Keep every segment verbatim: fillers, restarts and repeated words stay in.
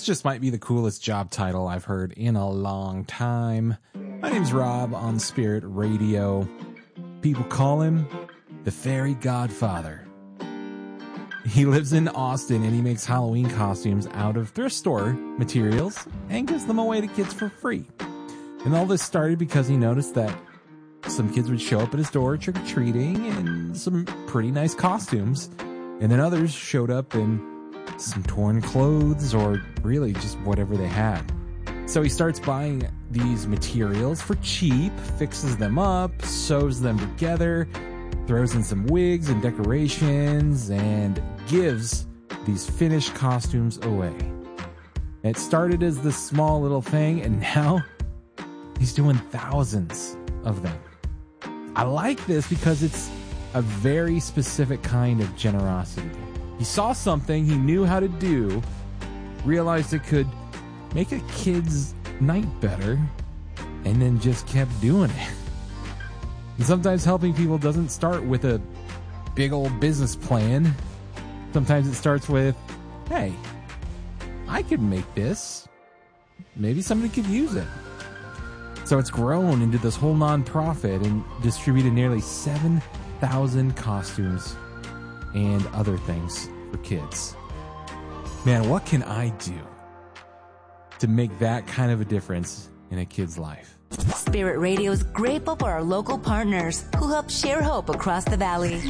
This just might be the coolest job title I've heard in a long time. My name's Rob on Spirit Radio. People call him the Fairy Godfather. He lives in Austin and he makes Halloween costumes out of thrift store materials and gives them away to kids for free. And all this started because he noticed that some kids would show up at his door trick-or-treating in some pretty nice costumes, and then others showed up in some torn clothes or really just whatever they had. So he starts buying these materials for cheap, fixes them up, sews them together, throws in some wigs and decorations, and gives these finished costumes away. It started as this small little thing, and now he's doing thousands of them. I like this because it's a very specific kind of generosity. He saw something he knew how to do, realized it could make a kid's night better, and then just kept doing it. And sometimes helping people doesn't start with a big old business plan. Sometimes it starts with, hey, I could make this. Maybe somebody could use it. So it's grown into this whole nonprofit and distributed nearly seven thousand costumes and other things for kids. Man, what can I do to make that kind of a difference in a kid's life? Spirit Radio is grateful for our local partners who help share hope across the valley.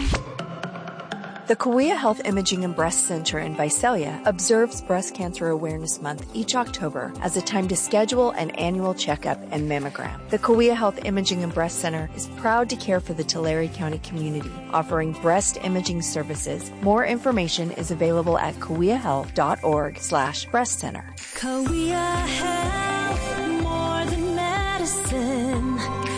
The Kauai Health Imaging and Breast Center in Visalia observes Breast Cancer Awareness Month each October as a time to schedule an annual checkup and mammogram. The Kauai Health Imaging and Breast Center is proud to care for the Tulare County community, offering breast imaging services. More information is available at kauaihealth.org slash breast center. Kauai Health, more than medicine,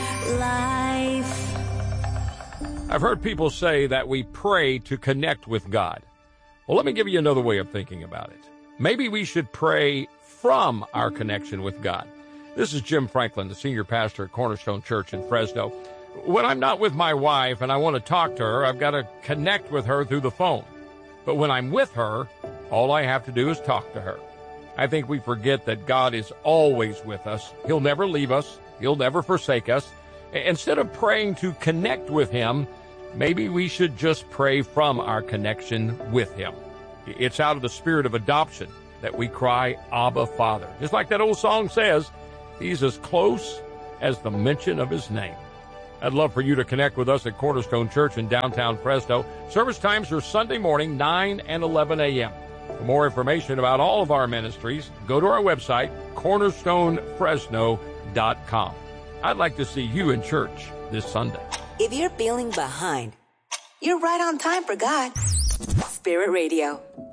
life. I've heard people say that we pray to connect with God. Well, let me give you another way of thinking about it. Maybe we should pray from our connection with God. This is Jim Franklin, the senior pastor at Cornerstone Church in Fresno. When I'm not with my wife and I want to talk to her, I've got to connect with her through the phone. But when I'm with her, all I have to do is talk to her. I think we forget that God is always with us. He'll never leave us. He'll never forsake us. Instead of praying to connect with Him, maybe we should just pray from our connection with Him. It's out of the spirit of adoption that we cry, Abba, Father. Just like that old song says, He's as close as the mention of His name. I'd love for you to connect with us at Cornerstone Church in downtown Fresno. Service times are Sunday morning, nine and eleven a.m. For more information about all of our ministries, go to our website, cornerstone fresno dot com. I'd like to see you in church this Sunday. If you're feeling behind, you're right on time for God. Spirit Radio.